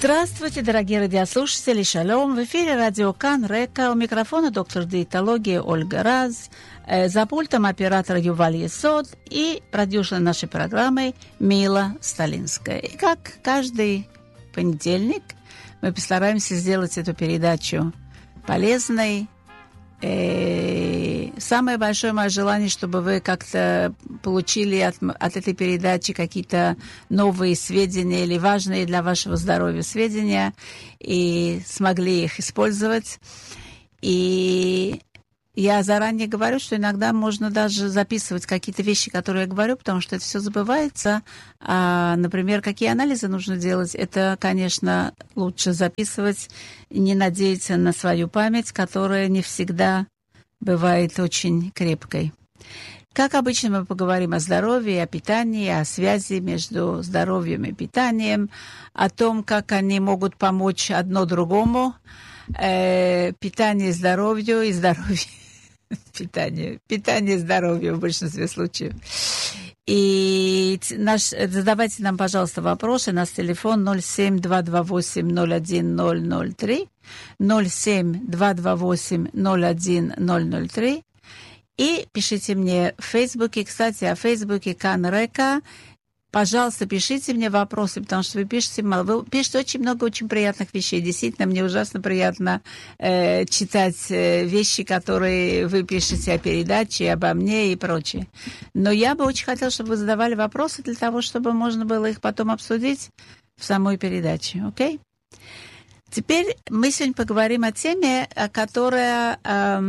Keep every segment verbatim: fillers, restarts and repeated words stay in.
Здравствуйте, дорогие радиослушатели, шалом. В эфире радио Кан Река. У микрофона доктор диетологии Ольга Раз. За пультом оператор Юваль Есод и продюсер нашей программы Мила Сталинская. И как каждый понедельник мы постараемся сделать эту передачу полезной. И самое большое мое желание, чтобы вы как-то получили от, от этой передачи какие-то новые сведения или важные для вашего здоровья сведения и смогли их использовать. И я заранее говорю, что иногда можно даже записывать какие-то вещи, которые я говорю, потому что это все забывается. А, например, какие анализы нужно делать, это, конечно, лучше записывать и не надеяться на свою память, которая не всегда бывает очень крепкой. Как обычно, мы поговорим о здоровье, о питании, о связи между здоровьем и питанием, о том, как они могут помочь одно другому, э, питание здоровью и здоровье питание, питание здоровью в большинстве случаев. И наш, задавайте нам, пожалуйста, вопросы. Наш телефон ноль семь два два восемь ноль один ноль ноль три, ноль семь два два восемь ноль один ноль ноль три. И пишите мне в Фейсбуке. Кстати, о Фейсбуке Кан Река. Пожалуйста, пишите мне вопросы, потому что вы пишете мало. Вы пишете очень много очень приятных вещей. Действительно, мне ужасно приятно э, читать э, вещи, которые вы пишете о передаче, обо мне и прочее. Но я бы очень хотела, чтобы вы задавали вопросы для того, чтобы можно было их потом обсудить в самой передаче. Окей? Теперь мы сегодня поговорим о теме, которая, э,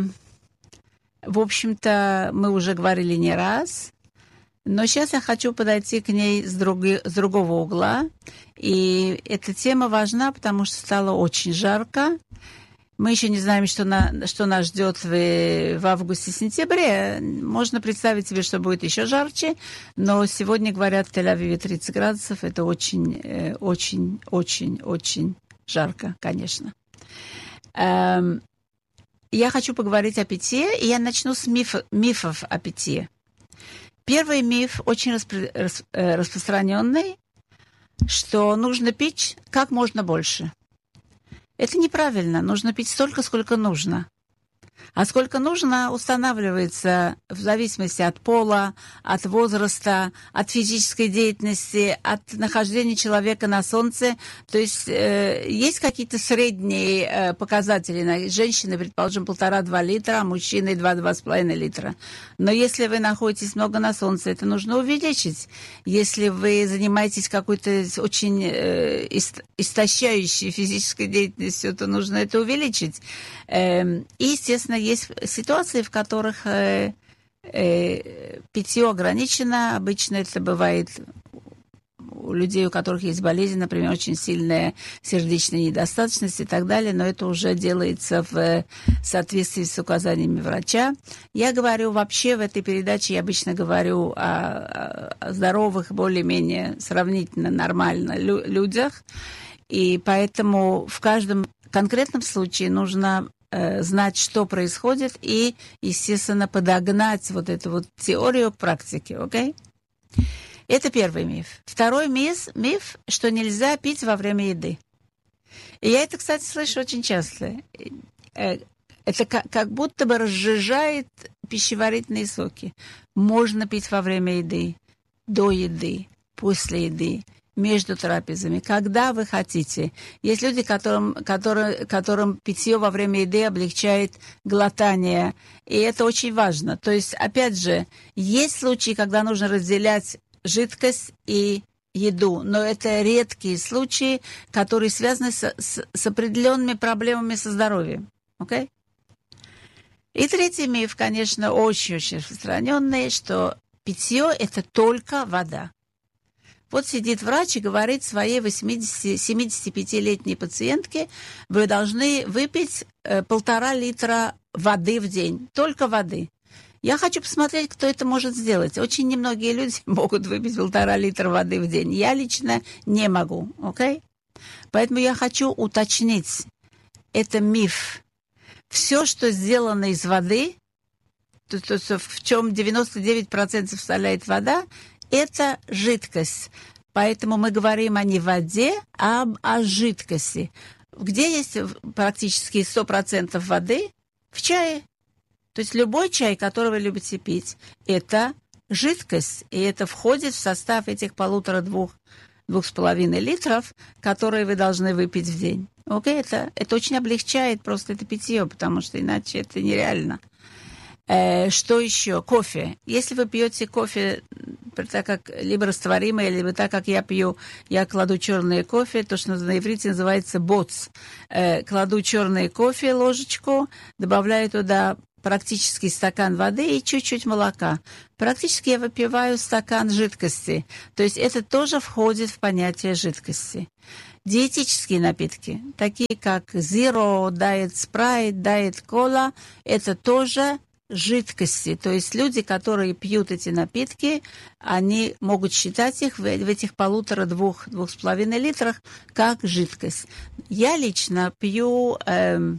в общем-то, мы уже говорили не раз. Но сейчас я хочу подойти к ней с, други, с другого угла. И эта тема важна, потому что стало очень жарко. Мы еще не знаем, что, на, что нас ждет в, в августе-сентябре. Можно представить себе, что будет еще жарче. Но сегодня, говорят, в Тель-Авиве тридцать градусов. Это очень, очень, очень, очень жарко, конечно. Эм, я хочу поговорить о питье, и я начну с миф, мифов о питье. Первый миф, очень распро- рас- распространенный, что нужно пить как можно больше. Это неправильно. Нужно пить столько, сколько нужно. А сколько нужно, устанавливается в зависимости от пола, от возраста, от физической деятельности, от нахождения человека на солнце. То есть э, есть какие-то средние э, показатели. Женщины, предположим, полтора-два литра, а мужчины два-два с половиной литра. Но если вы находитесь много на солнце, это нужно увеличить. Если вы занимаетесь какой-то очень э, истощающей физической деятельностью, то нужно это увеличить. Э, и, естественно, есть ситуации, в которых э, э, питье ограничено. Обычно это бывает у людей, у которых есть болезнь, например, очень сильная сердечная недостаточность и так далее, но это уже делается в соответствии с указаниями врача. Я говорю вообще в этой передаче, я обычно говорю о, о здоровых, более-менее сравнительно нормально лю- людях, и поэтому в каждом конкретном случае нужно знать, что происходит, и, естественно, подогнать вот эту вот теорию к практике, окей? Okay? Это первый миф. Второй миф, миф, что нельзя пить во время еды. И я это, кстати, слышу очень часто. Это как, как будто бы разжижает пищеварительные соки. Можно пить во время еды, до еды, после еды, между трапезами, когда вы хотите. Есть люди, которым, которым, которым питье во время еды облегчает глотание, и это очень важно. То есть, опять же, есть случаи, когда нужно разделять жидкость и еду, но это редкие случаи, которые связаны с, с, с определенными проблемами со здоровьем. Okay? И третий миф, конечно, очень-очень распространенный, что питье – это только вода. Вот сидит врач и говорит своей восьмидесятипятилетней пациентке, вы должны выпить э, полтора литра воды в день, только воды. Я хочу посмотреть, кто это может сделать. Очень немногие люди могут выпить полтора литра воды в день. Я лично не могу, окей? Okay? Поэтому я хочу уточнить, это миф. Все, что сделано из воды, то, то, то, в чем девяносто девять процентов составляет вода, это жидкость. Поэтому мы говорим о не воде, а о жидкости. Где есть практически сто процентов воды? В чае. То есть любой чай, который вы любите пить, это жидкость, и это входит в состав этих полутора-двух, двух с половиной литров, которые вы должны выпить в день. Окей, это, это очень облегчает просто это питье, потому что иначе это нереально. Э, что еще? Кофе. Если вы пьете кофе так как либо растворимое, либо так, как я пью, я кладу черный кофе, то, что на иврите называется боц. Э, кладу черный кофе, ложечку, добавляю туда практически стакан воды и чуть-чуть молока. Практически я выпиваю стакан жидкости. То есть это тоже входит в понятие жидкости. Диетические напитки, такие как Zero, Diet Sprite, Diet Cola, это тоже жидкости. То есть люди, которые пьют эти напитки, они могут считать их в, в этих полутора-двух, двух с половиной литрах как жидкость. Я лично пью эм,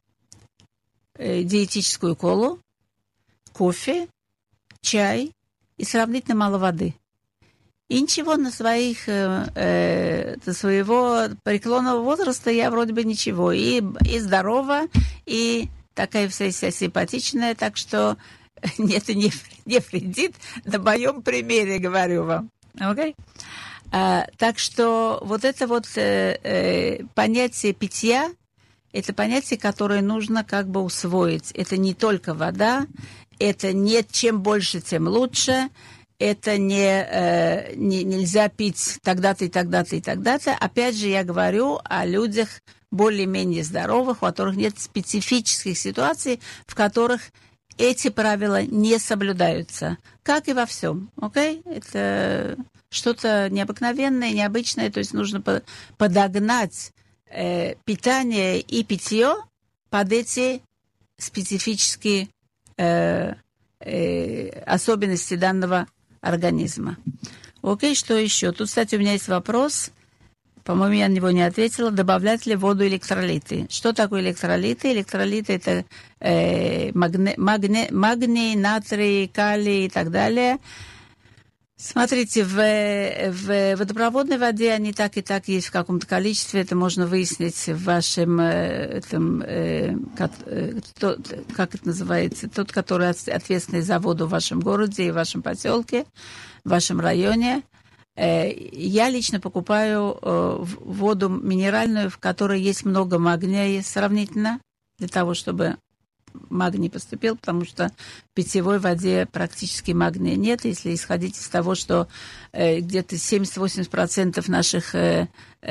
э, диетическую колу, кофе, чай и сравнительно мало воды. И ничего на своих, э, э, до своего преклонного возраста я вроде бы ничего. И, и здорова, и такая вся, вся симпатичная, так что это не, не вредит. На моем примере говорю вам. Okay? А, так что вот это вот э, э, понятие питья, это понятие, которое нужно как бы усвоить. Это не только вода, это не чем больше, тем лучше. Это не, э, не нельзя пить тогда-то и тогда-то и тогда-то. Опять же, я говорю о людях более-менее здоровых, у которых нет специфических ситуаций, в которых эти правила не соблюдаются. Как и во всем. Okay? Это что-то необыкновенное, необычное. То есть нужно подогнать э, питание и питье под эти специфические э, э, особенности данного организма. Окей, что еще? Тут, кстати, у меня есть вопрос. По-моему, я на него не ответила. Добавлять ли в воду электролиты? Что такое электролиты? Электролиты – это э, магне, магне, магний, натрий, калий и так далее. Смотрите, в, в водопроводной воде они так и так есть в каком-то количестве. Это можно выяснить в вашем, этом, э, как, э, тот, как это называется, тот, который ответственный за воду в вашем городе и в вашем поселке, в вашем районе. Э, я лично покупаю э, воду минеральную, в которой есть много магния сравнительно, для того, чтобы магний поступил, потому что в питьевой воде практически магния нет. Если исходить из того, что э, где-то семьдесят-восемьдесят процентов наших э,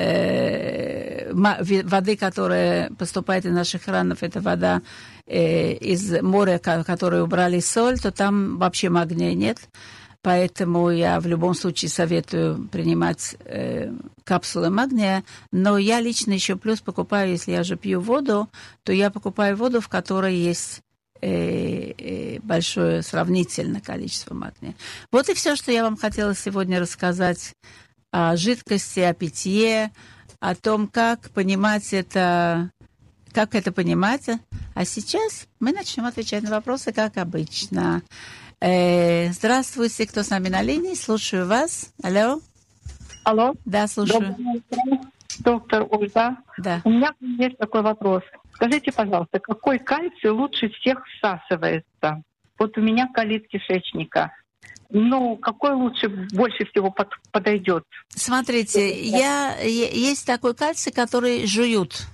э, воды, которая поступает из наших кранов, это вода э, из моря, которое убрали соль, то там вообще магния нет. Поэтому я в любом случае советую принимать э, капсулы магния. Но я лично еще плюс покупаю, если я же пью воду, то я покупаю воду, в которой есть э, э, большое сравнительное количество магния. Вот и все, что я вам хотела сегодня рассказать о жидкости, о питье, о том, как понимать это, как это понимать. А сейчас мы начнем отвечать на вопросы, как обычно. Здравствуйте, кто с нами на линии? Слушаю вас. Алло. Алло. Да, слушаю. Доброе утро, доктор Ольга. Да. У меня есть такой вопрос. Скажите, пожалуйста, какой кальций лучше всех всасывается? Вот у меня колит кишечника. Ну, какой лучше, больше всего под, подойдет? Смотрите, я, есть такой кальций, который жуют.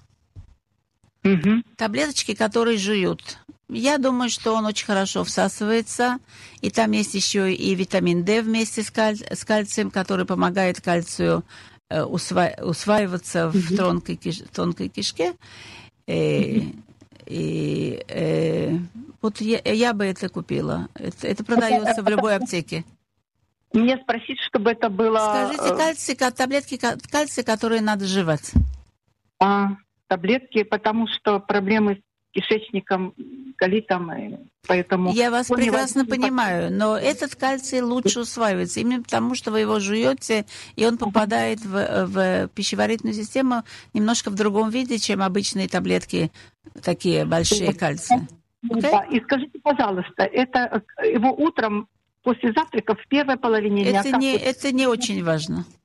Угу. Таблеточки, которые жуют. Я думаю, что он очень хорошо всасывается. И там есть еще и витамин D вместе с, каль... с кальцием, который помогает кальцию э, усва... усваиваться mm-hmm. в тонкой, киш... тонкой кишке. И, и э, вот я, я бы это купила. Это, это продается в любой аптеке. Мне спросить, чтобы это было... Скажите, кальций, таблетки кальция, которые надо жевать. А, таблетки, потому что проблемы с кишечником, колитом, и поэтому... Я вас прекрасно понимаю, но этот кальций лучше усваивается, именно потому, что вы его жуете, и он попадает в, в пищеварительную систему немножко в другом виде, чем обычные таблетки, такие большие кальция. Okay? Да. И скажите, пожалуйста, это его утром после завтрака в первой половине дня? Это не, это не очень важно.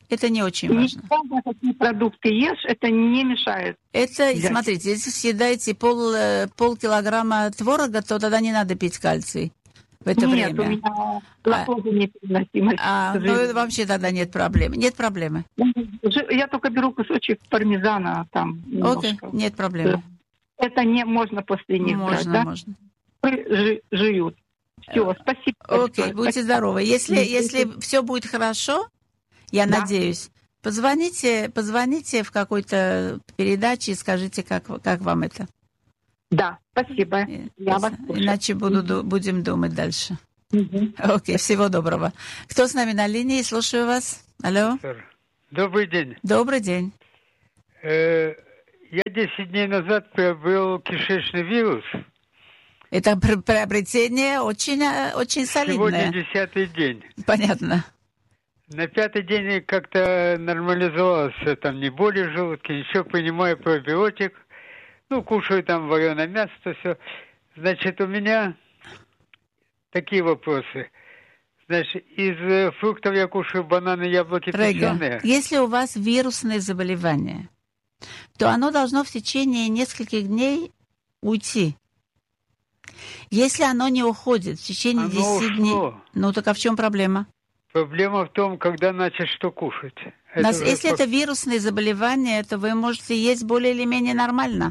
Это не очень важно. Неважно, какие продукты ешь, это не мешает. Это, Да. смотрите, если съедаете пол, полкилограмма творога, то тогда не надо пить кальций в это Нет, время. у меня лактоза непереносимость. А, ну вообще тогда нет проблем. Нет проблемы. Я только беру кусочек пармезана там немножко. Окей, нет проблем. Это не можно после них можно, брать, да? Можно, Жи- жуют. Все, спасибо. Окей, будьте здоровы. Если, если все будет хорошо, я Да. надеюсь, позвоните, позвоните в какой-то передаче и скажите, как, как вам это. Да, спасибо. Я вас слушаю. Иначе буду, ду- будем думать дальше. Мгм. Окей, всего доброго. Кто с нами на линии? Слушаю вас. Алло. Добрый день. Добрый день. Э, Я десять дней назад приобрел кишечный вирус. Это пр- приобретение очень, э, очень Сегодня солидное. десятый день. Понятно. На пятый день как-то нормализовалось все, там не боли в желудке, ничего, принимаю пробиотик. Ну, кушаю там вареное мясо, то все. Значит, у меня такие вопросы. Значит, из э, фруктов я кушаю бананы, яблоки, Рега, печеные. если у вас вирусное заболевание, то оно должно в течение нескольких дней уйти. Если оно не уходит в течение Оно десяти дней, ушло. ну так а в чем проблема? Проблема в том, когда начать что кушать. Это Нас- уже если по- это вирусное заболевание, то вы можете есть более или менее нормально.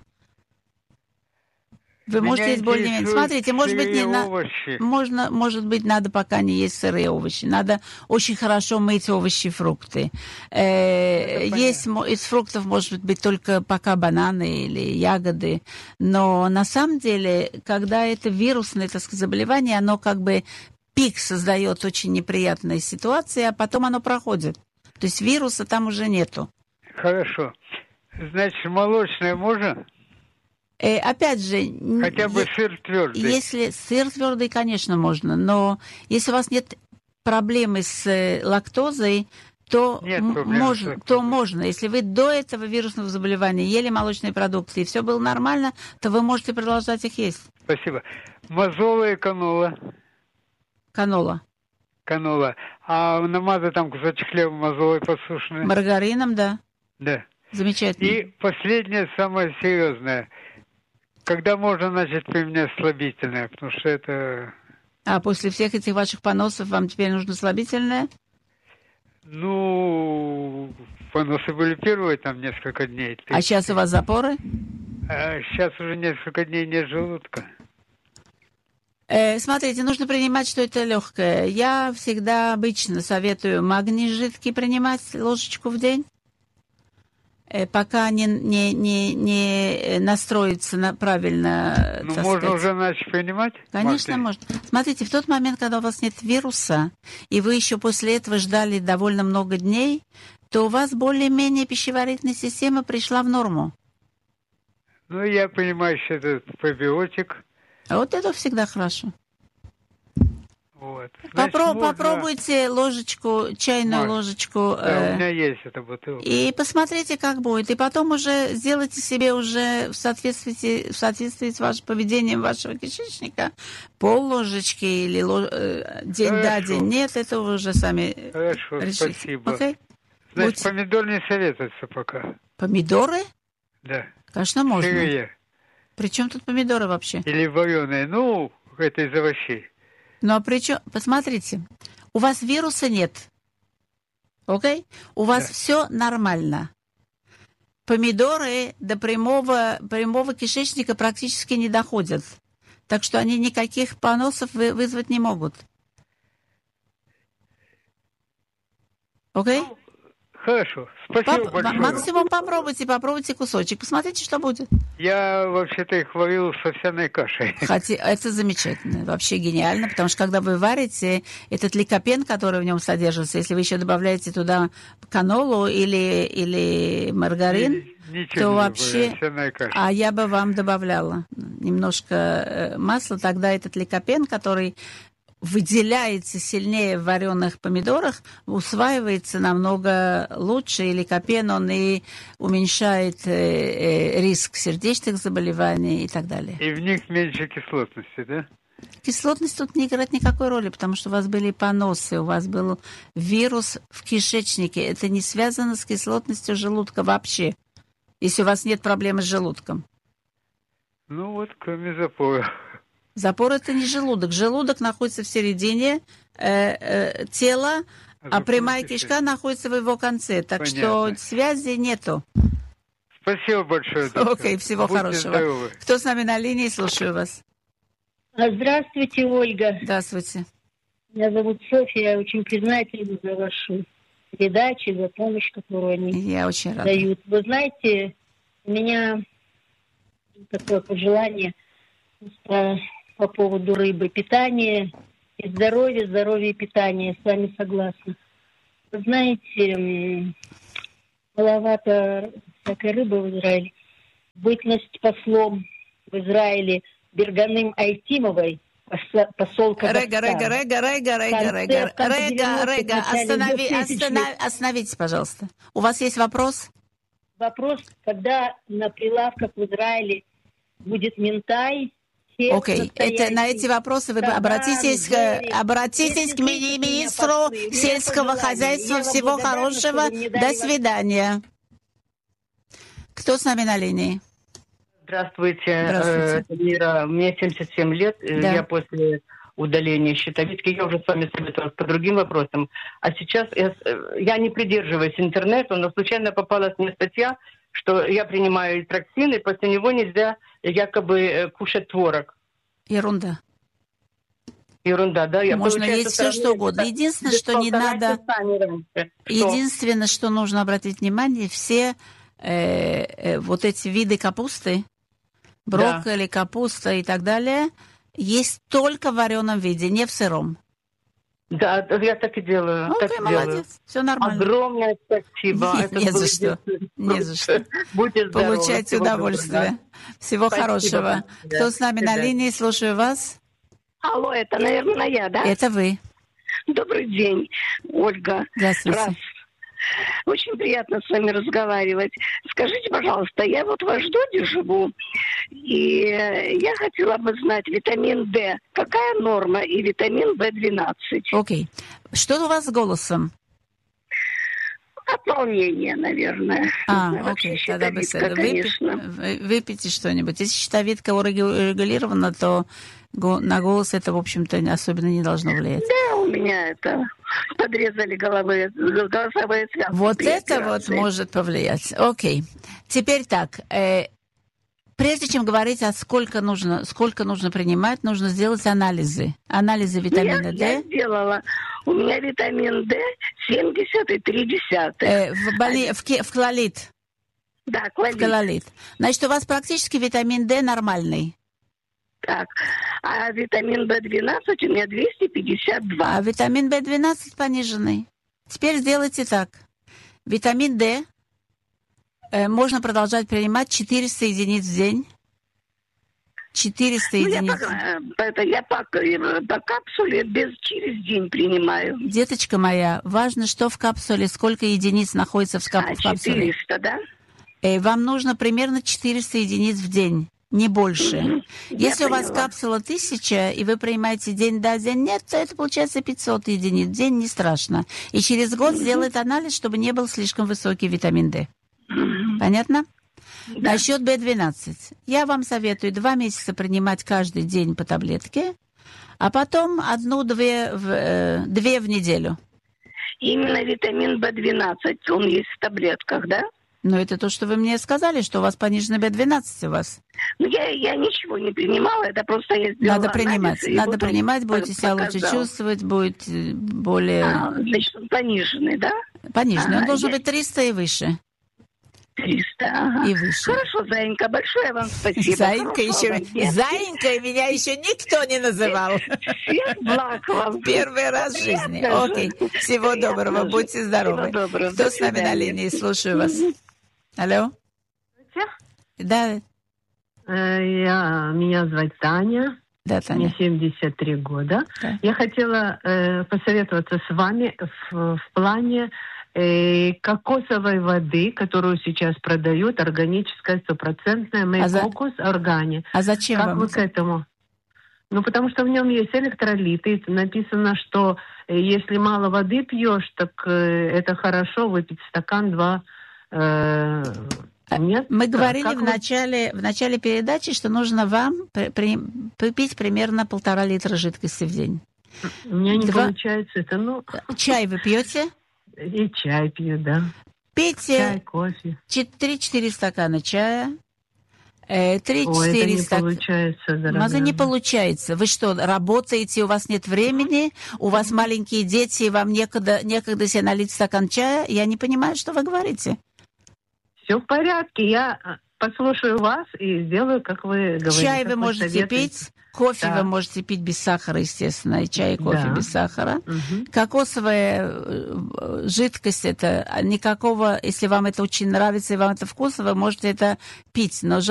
Вы Меня можете есть более-менее. интересуют Смотрите, может быть, не сырые на... овощи. Можно, может быть, надо пока не есть сырые овощи. Надо очень хорошо мыть овощи и фрукты. Э, Это есть мо- из фруктов, может быть, только пока бананы или ягоды. Но на самом деле, когда это вирусное, так сказать, заболевание, оно как бы пик создает очень неприятные ситуации, а потом оно проходит. То есть вируса там уже нету. Хорошо. Значит, молочное можно? Э, опять же, н- Хотя бы е- сыр твердый. если сыр твердый, конечно, можно, но если у вас нет проблемы с э, лактозой, то, Нет м- проблем с можно, лактозой. то можно. Если вы до этого вирусного заболевания ели молочные продукты и все было нормально, то вы можете продолжать их есть. Спасибо. Мозола и канола. Канола. Канола. А намазать там кусочек хлеба мозолой подсушенной? Маргарином, да. Да. Замечательно. И последнее, самое серьезное. Когда можно начать применять слабительное? Потому что это... А после всех этих ваших поносов вам теперь нужно слабительное? Ну, поносы были первые там несколько дней. А сейчас у вас запоры? А сейчас уже несколько дней нет желудка. Э, смотрите, нужно принимать что-то легкое. Я всегда обычно советую магний жидкий принимать ложечку в день, э, пока не, не, не, не настроится на правильно. Ну, так можно сказать. уже начать принимать? Конечно, Марты? можно. Смотрите, в тот момент, когда у вас нет вируса, и вы еще после этого ждали довольно много дней, то у вас более-менее пищеварительная система пришла в норму. Ну, я понимаю, что это пробиотик. А вот это всегда хорошо. Вот. Значит, Попро- можно- Попробуйте ложечку, чайную Маш, ложечку. Да, э, у меня есть эта бутылка. И посмотрите, как будет. И потом уже сделайте себе уже в соответствии, в соответствии с вашим поведением вашего кишечника пол ложечки или ло- э, день да, Хорошо. день нет. Это вы уже сами Хорошо, решите. спасибо. Окей? Значит, Будьте- помидор не советуется пока. Помидоры? Да. Конечно, можно. Сырые. Причем тут помидоры вообще? Или вареные. Ну, это из овощей. Ну а причем, посмотрите, у вас вируса нет. Окей? У вас Да. все нормально. Помидоры до прямого, прямого кишечника практически не доходят. Так что они никаких поносов вы- вызвать не могут. Окей? Хорошо. Спасибо Поп- большое. максимум попробуйте, попробуйте кусочек. Посмотрите, что будет. Я вообще-то их варил с овсяной кашей. Хотя это замечательно, вообще гениально, потому что когда вы варите, этот ликопен, который в нем содержится, если вы еще добавляете туда канолу или, или маргарин, Ничего то не вообще... забыли, овсяная каша. А я бы вам добавляла немножко э, масла, тогда этот ликопен, который выделяется сильнее в вареных помидорах, усваивается намного лучше, и ликопен, он и уменьшает э, э, риск сердечных заболеваний и так далее. И в них меньше кислотности, да? Кислотность тут не играет никакой роли, потому что у вас были поносы, у вас был вирус в кишечнике. Это не связано с кислотностью желудка вообще, если у вас нет проблемы с желудком. Ну вот, кроме запора. Запор – это не желудок. Желудок находится в середине э, э, тела, а, а прямая кишка находится в его конце. Так Понятно. Что связи нету. Спасибо большое, доктор. Окей, всего Будьте хорошего. Здоровы. Кто с нами на линии? Слушаю вас. Здравствуйте, Ольга. Здравствуйте. Меня зовут Софья. Я очень признательна за вашу передачу, за помощь, которую они Я очень рада. дают. Вы знаете, у меня такое пожелание по, по поводу рыбы. Питание и здоровье, здоровье и питание. С вами согласна. Вы знаете, маловато всякой рыбы в Израиле. Бытность послом в Израиле Берганым Айтимовой, посол Казахстана. Рега, Рега, Рега, Рега, Рега, Рега, Рега, Рега, останови, останови, остановитесь, пожалуйста. У вас есть вопрос? Вопрос, когда на прилавках в Израиле будет минтай. Окей, okay. Это, на эти вопросы вы обратитесь, к, обратитесь к мини- министру сельского хозяйства. Всего хорошего. До свидания. Кто с нами на линии? Здравствуйте, Здравствуйте. Э, Мира. Мне семьдесят семь лет. Да. Я после удаления щитовидки. Я уже с вами советовалась по другим вопросам. А сейчас я, я не придерживаюсь интернету, но случайно попалась мне статья, что я принимаю траксин, и после него нельзя якобы кушать творог. Ерунда. Ерунда, да? Я, Можно есть все, что угодно. Единственное, что не надо... Единственное, что нужно обратить внимание, все э, э, вот эти виды капусты, брокколи, да. капуста и так далее, есть только в вареном виде, не в сыром. Да, я так и делаю. Окей, так молодец, делаю. Все нормально. Огромное спасибо. Не, не за что, не за что. Будьте здоровы. Получайте удовольствие. Доброго. Всего спасибо. Хорошего. Да. Кто с нами на линии? Слушаю вас. Алло, это, наверное, я, да? Это вы. Добрый день, Ольга. Здравствуйте. Раз. Очень приятно с вами разговаривать. Скажите, пожалуйста, я вот в Аждоде живу, и я хотела бы знать витамин D. Какая норма и витамин бэ двенадцать? Окей. Okay. Что у вас с голосом? От волнения, наверное. А, окей, okay. Тогда быстро. Выпи... Выпейте что-нибудь. Если щитовидка урегулирована, то на голос это, в общем-то, особенно не должно влиять. Да, у меня это... Подрезали головы, голосовые связки. Вот это вот может повлиять. Окей. Теперь так. Э, прежде чем говорить, а сколько нужно, сколько нужно принимать, нужно сделать анализы. Анализы витамина я, D. Я сделала. У меня витамин D семьдесят и три десятых. Э, в, боли, в, в клолит. Да, клолит. В клолит. Значит, у вас практически витамин D нормальный. Так, а витамин бэ двенадцать у меня двести пятьдесят два. А витамин бэ двенадцать пониженный. Теперь сделайте так. Витамин D э, можно продолжать принимать четыреста единиц в день. четыреста ну, единиц. Я, по, это, я по, по капсуле без, через день принимаю. Деточка моя, важно, что в капсуле, сколько единиц находится в, кап, а, в капсуле. четыреста, да? Э, вам нужно примерно четыреста единиц в день. Не больше. Mm-hmm. Если Я у вас поняла. Капсула тысяча, и вы принимаете день да, день нет, то это получается пятьсот единиц в день, не страшно. И через год mm-hmm. сделает анализ, чтобы не был слишком высокий витамин D. Mm-hmm. Понятно? Да. Насчет бэ двенадцать. Я вам советую два месяца принимать каждый день по таблетке, а потом одну-две в, э, две в неделю. Именно витамин бэ двенадцать, он есть в таблетках, да? Но это то, что вы мне сказали, что у вас пониженный бэ двенадцать у вас. Ну, я, я ничего не принимала, это просто я сделала Надо принимать, анализ, надо принимать, будете себя показал. лучше чувствовать, будет более... А, значит, он пониженный, да? Пониженный, а, он должен я... быть триста и выше. триста, ага. И выше. Хорошо, Заинька, большое вам спасибо. Заинька еще... Заинька меня еще никто не называл. Всех благ вам. Первый раз в жизни. Окей, всего доброго, будьте здоровы. Кто с нами на линии? Слушаю вас. Алло? Да. Я, меня зовут Таня. Да, Таня. Мне семьдесят три года. Да. Я хотела э, посоветоваться с вами в, в плане э, кокосовой воды, которую сейчас продают, органическая, стопроцентная, Мейкокос, а за... Органи. А зачем как вам вы это? к этому? Ну, потому что в нем есть электролиты. Написано, что если мало воды пьешь, так это хорошо выпить стакан-два. Э, нет? Мы говорили как в вы... начале, в начале передачи, что нужно вам при, при, пить примерно полтора литра жидкости в день. У меня не Два... получается это, ну... Чай вы пьете? И чай пью, да. Пейте чай, кофе. три-четыре стакана чая. три-четыре Ой, это не стак... получается, дорогая. Маза не получается. Вы что, работаете, у вас нет времени, у вас маленькие дети, и вам некогда, некогда себе налить стакан чая? Я не понимаю, что вы говорите. Все в порядке. Я послушаю вас и сделаю, как вы говорите. Чай вы можете советуете. пить, кофе да. вы можете пить без сахара, естественно, и чай, и кофе да. без сахара. Угу. Кокосовая жидкость, это никакого, если вам это очень нравится и вам это вкусно, вы можете это пить, но